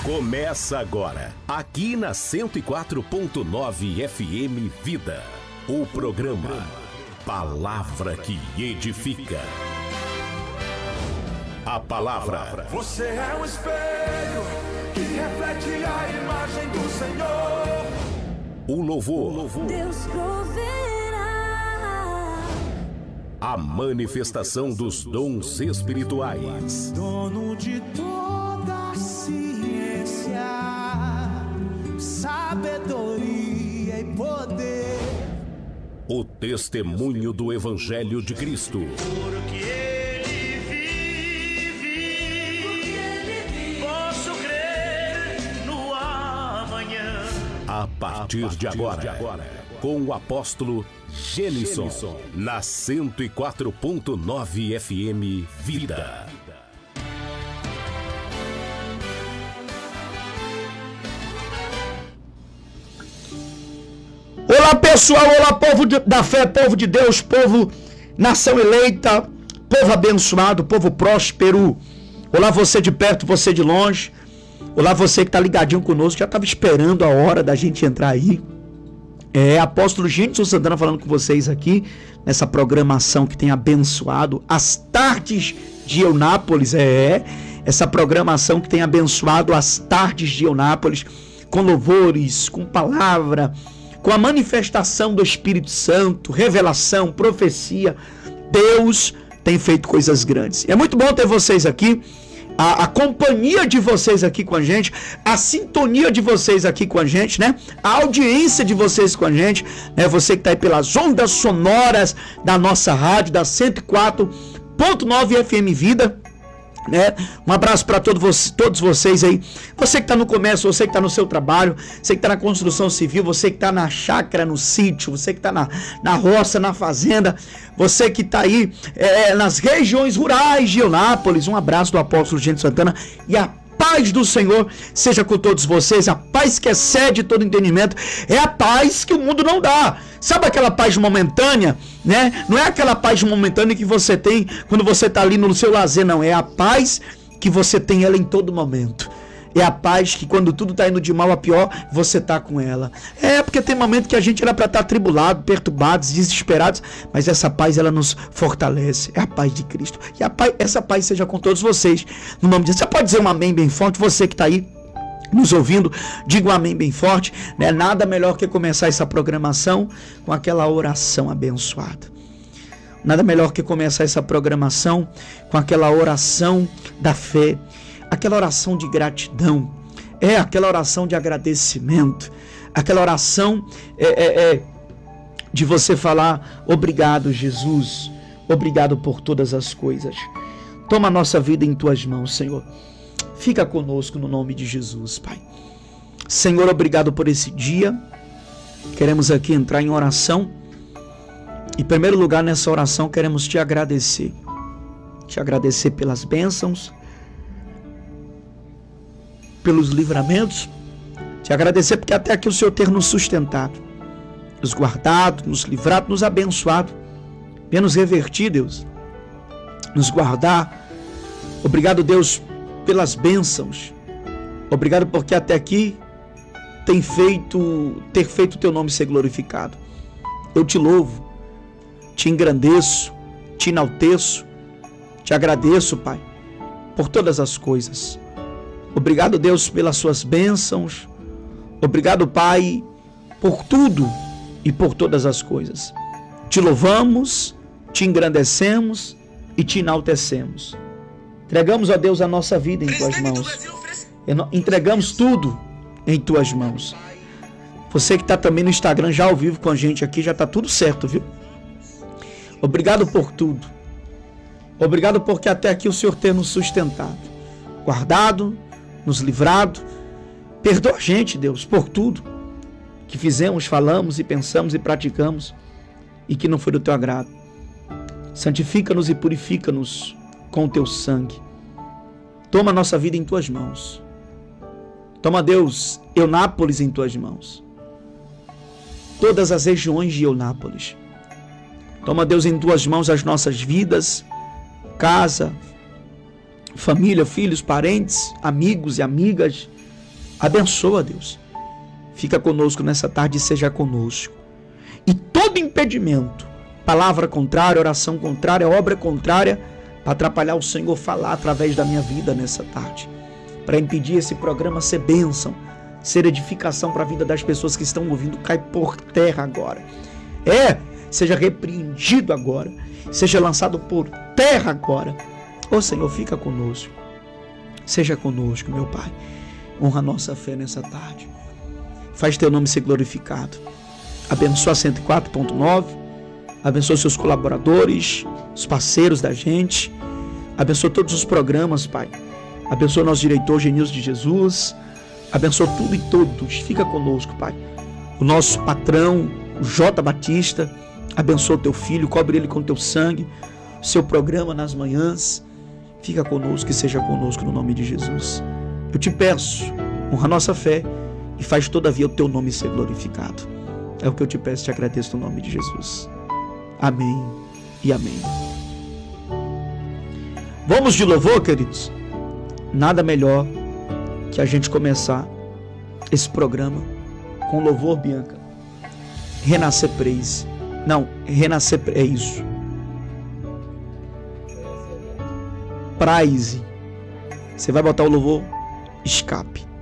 Começa agora, aqui na 104.9 FM Vida, o programa Palavra que Edifica. A palavra. Você é um espelho que reflete a imagem do Senhor. O louvor. Deus proverá. A manifestação dos dons espirituais. Dono de toda a ciência, sabedoria e poder. O testemunho do Evangelho de Cristo. Porque Ele vive, posso crer no amanhã. A partir de agora, com o apóstolo Genison, na 104.9 FM Vida. Olá pessoal, olá povo da fé, povo de Deus, povo, nação eleita, povo abençoado, povo próspero. Olá você de perto, você de longe. Olá você que está ligadinho conosco, já estava esperando a hora da gente entrar aí. Apóstolo Genison Santana falando com vocês aqui, nessa programação que tem abençoado as tardes de Eunápolis. Essa programação que tem abençoado as tardes de Eunápolis, com louvores, com palavra, com a manifestação do Espírito Santo, revelação, profecia. Deus tem feito coisas grandes. É muito bom ter vocês aqui, a companhia de vocês aqui com a gente, a sintonia de vocês aqui com a gente, né? A audiência de vocês com a gente, né? Você que está aí pelas ondas sonoras da nossa rádio, da 104.9 FM Vida, né? Um abraço para todos vocês aí. Você que está no comércio, você que está no seu trabalho, você que está na construção civil, você que está na chácara, no sítio, você que está na roça, na fazenda, você que está aí nas regiões rurais de Eunápolis. Um abraço do apóstolo Genison Santana e a paz do Senhor seja com todos vocês. A paz que excede todo entendimento é a paz que o mundo não dá. Sabe aquela paz momentânea, né? Não é aquela paz momentânea que você tem quando você está ali no seu lazer, não. É a paz que você tem ela em todo momento. É a paz que quando tudo está indo de mal a pior, você está com ela. Porque tem momento que a gente era para estar atribulado, perturbados, desesperados, mas essa paz ela nos fortalece. É a paz de Cristo. E essa paz seja com todos vocês. No nome de Jesus. Você pode dizer um amém bem forte? Você que está aí nos ouvindo, diga um amém bem forte, né? Nada melhor que começar essa programação com aquela oração abençoada. Nada melhor que começar essa programação com aquela oração da fé, aquela oração de gratidão, aquela oração de agradecimento, aquela oração de você falar: obrigado, Jesus, obrigado por todas as coisas. Toma a nossa vida em tuas mãos, Senhor. Fica conosco no nome de Jesus, Pai. Senhor, obrigado por esse dia. Queremos aqui entrar em oração. Em primeiro lugar, nessa oração, queremos te agradecer. Te agradecer pelas bênçãos, pelos livramentos. Te agradecer porque até aqui o Senhor tem nos sustentado, nos guardado, nos livrado, nos abençoado. Venha nos revertir, Deus. Nos guardar. Obrigado, Deus, pelas bênçãos. Obrigado porque até aqui ter feito o teu nome ser glorificado. Eu te louvo, te engrandeço, te enalteço, te agradeço, Pai, por todas as coisas. Obrigado, Deus, pelas suas bênçãos. Obrigado, Pai, por tudo e por todas as coisas. Te louvamos, te engrandecemos e te enaltecemos. Entregamos, ó Deus, a nossa vida em tuas mãos. Entregamos tudo em tuas mãos. Você que está também no Instagram já ao vivo com a gente aqui, já está tudo certo, viu? Obrigado por tudo. Obrigado porque até aqui o Senhor tem nos sustentado, guardado, nos livrado. Perdoa a gente, Deus, por tudo que fizemos, falamos e pensamos e praticamos e que não foi do teu agrado. Santifica-nos e purifica-nos com o teu sangue. Toma a nossa vida em tuas mãos. Toma, Deus, Eunápolis em tuas mãos. Todas as regiões de Eunápolis. Toma, Deus, em tuas mãos as nossas vidas, casa, família, filhos, parentes, amigos e amigas. Abençoa, Deus. Fica conosco nessa tarde e seja conosco. E todo impedimento, palavra contrária, oração contrária, obra contrária, para atrapalhar o Senhor falar através da minha vida nessa tarde, para impedir esse programa ser bênção, ser edificação para a vida das pessoas que estão ouvindo, cai por terra agora. Seja repreendido agora, seja lançado por terra agora. Ô Senhor, fica conosco. Seja conosco, meu Pai. Honra a nossa fé nessa tarde. Faz teu nome ser glorificado. Abençoa a 104.9. Abençoa seus colaboradores, os parceiros da gente. Abençoa todos os programas, Pai. Abençoa nosso diretor Genilson de Jesus. Abençoa tudo e todos. Fica conosco, Pai. O nosso patrão, o J. Batista. Abençoa o teu filho, cobre ele com teu sangue. O seu programa nas manhãs. Fica conosco e seja conosco no nome de Jesus. Eu te peço, honra a nossa fé e faz todavia o teu nome ser glorificado. É o que eu te peço e te agradeço no nome de Jesus. Amém e amém. Vamos de louvor, queridos? Nada melhor que a gente começar esse programa com louvor, Bianca. Renascer Praise. Não, Renascer é isso. Praise. Você vai botar o louvor? Escape.